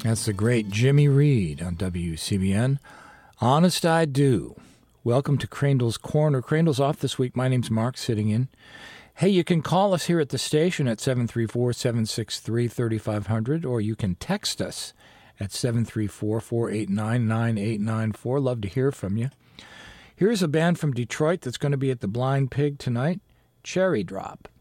That's the great Jimmy Reed on WCBN. Honest I Do. Welcome to Crandall's Corner. Crandall's off this week. My name's Mark, sitting in. Hey, you can call us here at the station at 734-763-3500, or you can text us at 734-489-9894. Love to hear from you. Here's a band from Detroit that's going to be at the Blind Pig tonight, Cherry Drop.